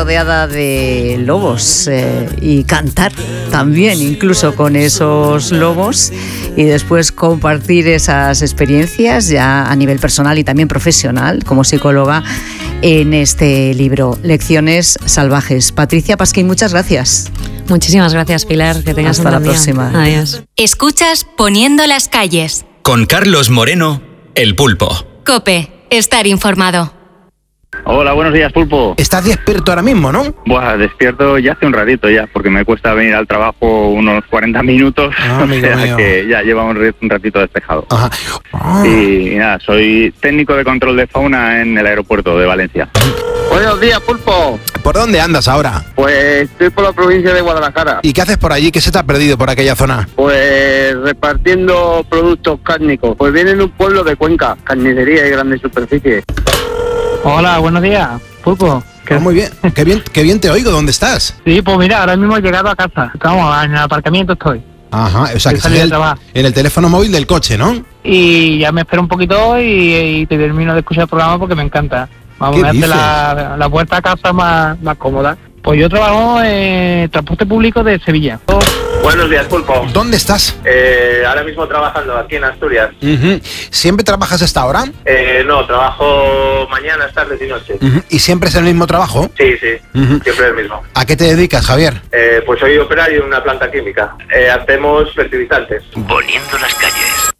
rodeada de lobos y cantar también, incluso con esos lobos, y después compartir esas experiencias ya a nivel personal y también profesional como psicóloga en este libro, Lecciones Salvajes. Patricia Pasquín, muchas gracias. Muchísimas gracias, Pilar, que tengas un buen día. Hasta la próxima. Adiós. Escuchas Poniendo las calles. Con Carlos Moreno, El Pulpo. COPE, estar informado. Hola, buenos días, Pulpo. Estás despierto ahora mismo, ¿no? Buah, despierto ya hace un ratito ya, porque me cuesta venir al trabajo unos 40 minutos, o sea que ya lleva un ratito despejado. Ajá. Y nada, soy técnico de control de fauna en el aeropuerto de Valencia. Buenos días, Pulpo. ¿Por dónde andas ahora? Pues estoy por la provincia de Guadalajara. ¿Y qué haces por allí? ¿Qué se te ha perdido por aquella zona? Pues repartiendo productos cárnicos. Pues viene de un pueblo de Cuenca, carnicería y grandes superficies. Hola, buenos días, Pulpo. Muy bien, qué bien te oigo. ¿Dónde estás? Sí, pues mira, ahora mismo he llegado a casa. Estamos en el aparcamiento estoy. Ajá, o sea que estás en el teléfono móvil del coche, ¿no? Y ya me espero un poquito y te termino de escuchar el programa porque me encanta. Vamos a hacer la vuelta a casa más cómoda. Pues yo trabajo en transporte público de Sevilla. Buenos días, Pulpo. ¿Dónde estás? Ahora mismo trabajando aquí en Asturias. ¿Siempre trabajas hasta ahora? No, trabajo mañanas, tardes y noches. ¿Y siempre es el mismo trabajo? Sí, siempre el mismo. ¿A qué te dedicas, Javier? Pues soy operario en una planta química. Hacemos fertilizantes. Poniendo las calles.